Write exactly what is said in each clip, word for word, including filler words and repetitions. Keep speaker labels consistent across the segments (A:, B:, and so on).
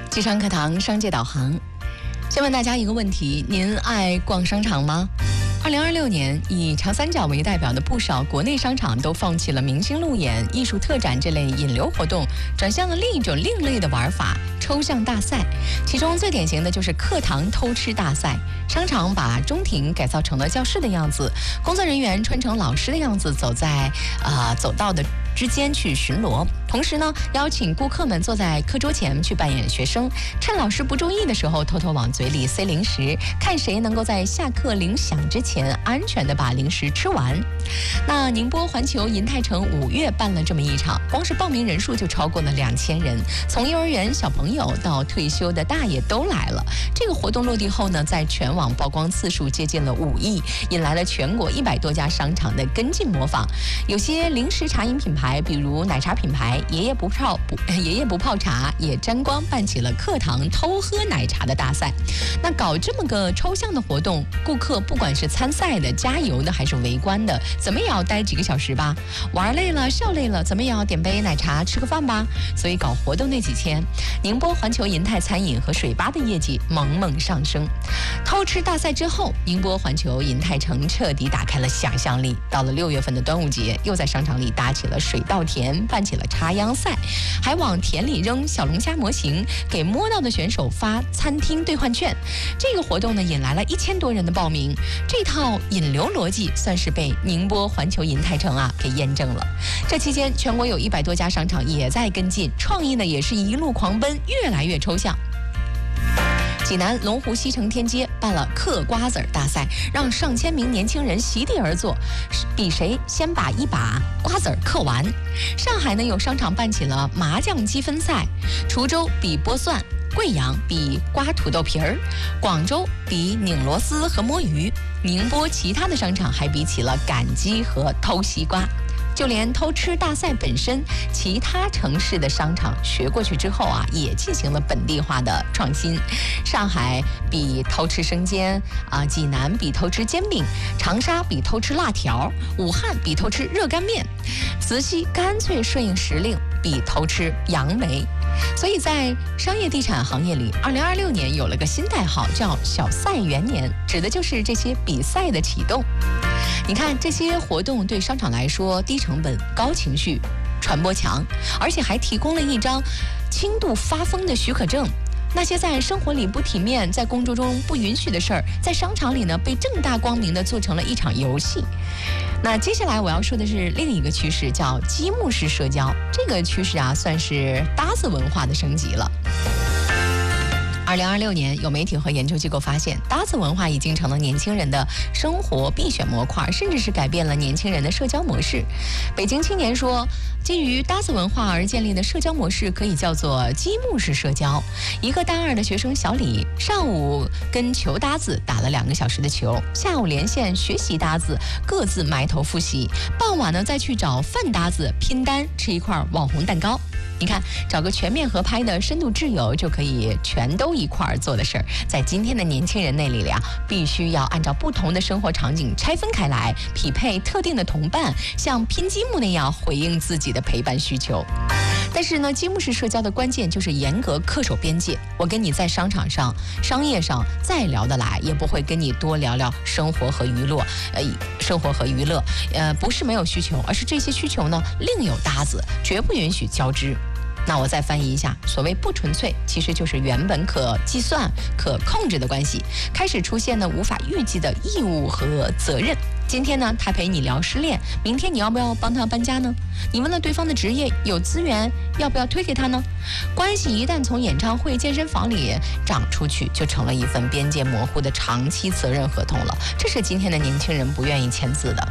A: 机商课堂商界导航，先问大家一个问题：您爱逛商场吗？二零二六年，以长三角为代表的不少国内商场都放弃了明星路演、艺术特展这类引流活动，转向了另一种另类的玩法——抽象大赛。其中最典型的就是课堂偷吃大赛。商场把中庭改造成了教室的样子，工作人员穿成老师的样子，走在呃走道的之间去巡逻。同时呢，邀请顾客们坐在课桌前去扮演学生，趁老师不注意的时候，偷偷往嘴里塞零食，看谁能够在下课铃响之前安全地把零食吃完。那宁波环球银泰城五月办了这么一场，光是报名人数就超过了两千人，从幼儿园小朋友到退休的大爷都来了。这个活动落地后呢，在全网曝光次数接近了五亿，引来了全国一百多家商场的跟进模仿。有些零食茶饮品牌，比如奶茶品牌爷爷不泡不爷爷不泡茶，也沾光办起了课堂偷喝奶茶的大赛。那搞这么个抽象的活动，顾客不管是参赛的、加油的还是围观的，怎么也要待几个小时吧。玩累了、笑累了，怎么也要点杯奶茶、吃个饭吧。所以搞活动那几天，宁波环球银泰餐饮和水吧的业绩猛猛上升。偷吃大赛之后，宁波环球银泰城彻底打开了想象力。到了六月份的端午节，又在商场里搭起了水稻田，办起了插秧赛，还往田里扔小龙虾模型，给摸到的选手发餐厅兑换券。这个活动呢，引来了一千多人的报名。这套引流逻辑算是被宁波环球银泰城啊给验证了。这期间，全国有一百多家商场也在跟进，创意呢也是一路狂奔，越来越抽象。济南龙湖西城天街办了嗑瓜子儿大赛，让上千名年轻人席地而坐，比谁先把一把瓜子儿嗑完。上海呢有商场办起了麻将积分赛，滁州比剥蒜，贵阳比刮土豆皮儿，广州比拧螺丝和摸鱼，宁波其他的商场还比起了赶鸡和偷西瓜。就连偷吃大赛本身，其他城市的商场学过去之后啊，也进行了本地化的创新。上海比偷吃生煎啊，济南比偷吃煎饼，长沙比偷吃辣条，武汉比偷吃热干面，慈溪干脆顺应时令，比偷吃杨梅。所以在商业地产行业里，二零二六年有了个新代号，叫小赛元年，指的就是这些比赛的启动。你看，这些活动对商场来说低成本、高情绪、传播强，而且还提供了一张轻度发疯的许可证。那些在生活里不体面、在工作中不允许的事儿，在商场里呢被正大光明地做成了一场游戏。那接下来我要说的是另一个趋势，叫积木式社交。这个趋势啊，算是搭子文化的升级了。二零二六年，有媒体和研究机构发现，搭子文化已经成了年轻人的生活必选模块，甚至是改变了年轻人的社交模式。北京青年说，基于搭子文化而建立的社交模式可以叫做积木式社交。一个大二的学生小李，上午跟球搭子打了两个小时的球，下午连线学习搭子，各自埋头复习，傍晚呢再去找饭搭子拼单，吃一块网红蛋糕。你看，找个全面合拍的深度挚友就可以全都一块儿做的事儿，在今天的年轻人那里呀，必须要按照不同的生活场景拆分开来，匹配特定的同伴，像拼积木那样回应自己的陪伴需求。但是呢，积木式社交的关键就是严格恪守边界。我跟你在商场上、商业上再聊得来，也不会跟你多聊聊生活和娱乐。呃，生活和娱乐，呃，不是没有需求，而是这些需求呢另有搭子，绝不允许交织。那我再翻译一下，所谓不纯粹，其实就是原本可计算、可控制的关系，开始出现了无法预计的义务和责任。今天呢，他陪你聊失恋，明天你要不要帮他搬家呢？你问了对方的职业，有资源要不要推给他呢？关系一旦从演唱会、健身房里长出去，就成了一份边界模糊的长期责任合同了。这是今天的年轻人不愿意签字的。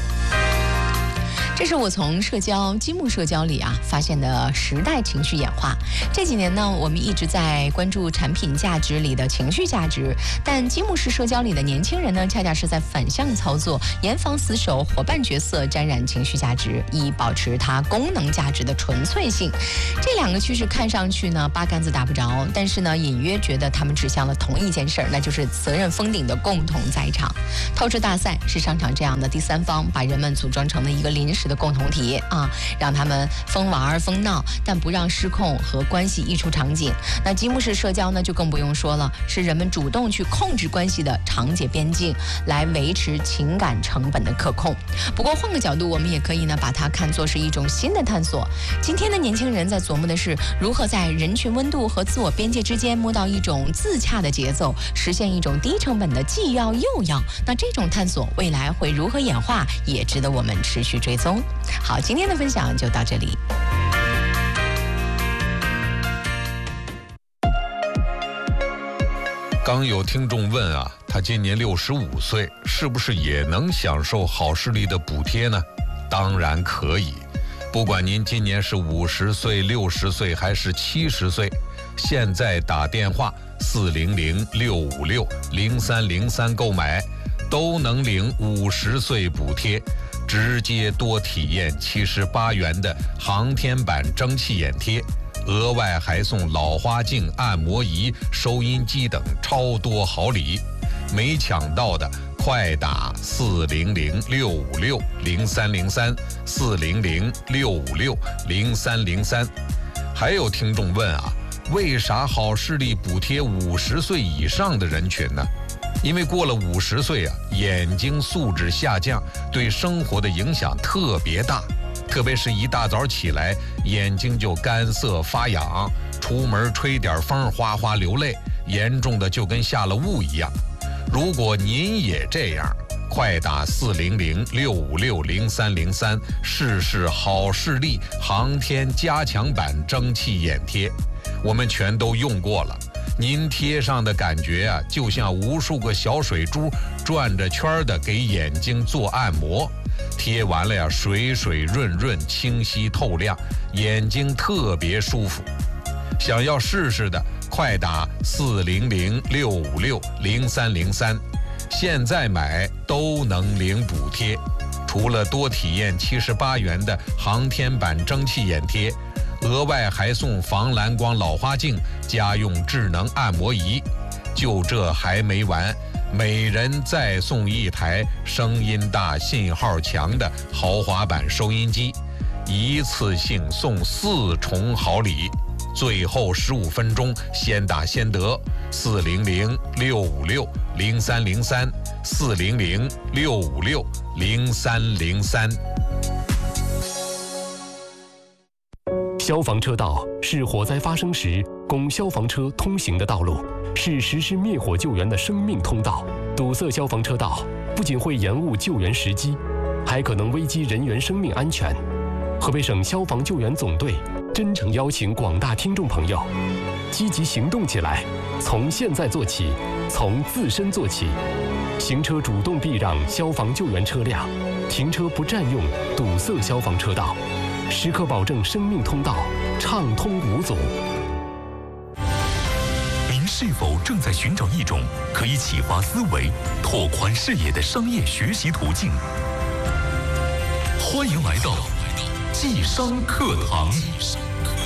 A: 这是我从社交积木社交里啊发现的时代情绪演化。这几年呢，我们一直在关注产品价值里的情绪价值，但积木式社交里的年轻人呢，恰恰是在反向操作，严防死守伙伴角色沾染情绪价值，以保持它功能价值的纯粹性。这两个趋势看上去呢八竿子打不着，但是呢隐约觉得他们指向了同一件事儿，那就是责任封顶的共同在场。偷吃大赛是商场这样的第三方把人们组装成了一个临时持的共同体啊，让他们疯玩疯闹，但不让失控和关系溢出场景。那积木式社交呢，就更不用说了，是人们主动去控制关系的长节边境，来维持情感成本的可控。不过换个角度，我们也可以呢把它看作是一种新的探索。今天的年轻人在琢磨的是如何在人群温度和自我边界之间摸到一种自洽的节奏，实现一种低成本的既要又要。那这种探索未来会如何演化，也值得我们持续追踪。好，今天的分享就到这里。
B: 刚有听众问啊，他今年六十五岁，是不是也能享受好视力的补贴呢？当然可以，不管您今年是五十岁、六十岁还是七十岁，现在打电话四零零六五六零三零三购买，都能领五十岁补贴，直接多体验七十八元的航天版蒸汽眼贴。额外还送老花镜、按摩仪、收音机等超多好礼，没抢到的快打四零零六五六零三零三四零零六五六零三零三。还有听众问啊，为啥好视力补贴五十岁以上的人群呢？因为过了五十岁啊，眼睛素质下降，对生活的影响特别大。特别是一大早起来，眼睛就干涩发痒，出门吹点风哗哗流泪，严重的就跟下了雾一样。如果您也这样，快打四零零六五六零三零三试试好视力航天加强版蒸汽眼贴，我们全都用过了。您贴上的感觉啊，就像无数个小水珠转着圈的给眼睛做按摩。贴完了呀，水水润润，清晰透亮，眼睛特别舒服。想要试试的，快打四零零六五六零三零三，现在买都能领补贴。除了多体验七十八元的航天版蒸汽眼贴，额外还送防蓝光老花镜、家用智能按摩仪。就这还没完，每人再送一台声音大、信号强的豪华版收音机，一次性送四重好礼。最后十五分钟先打先得，四零零六五六零三零三四零零六五六零三零三。
C: 消防车道是火灾发生时供消防车通行的道路，是实施灭火救援的生命通道。堵塞消防车道不仅会延误救援时机，还可能危及人员生命安全。河北省消防救援总队真诚邀请广大听众朋友积极行动起来，从现在做起，从自身做起。行车主动避让消防救援车辆，停车不占用堵塞消防车道，时刻保证生命通道畅通无阻。
D: 您是否正在寻找一种可以启发思维、拓宽视野的商业学习途径？欢迎来到济商课堂。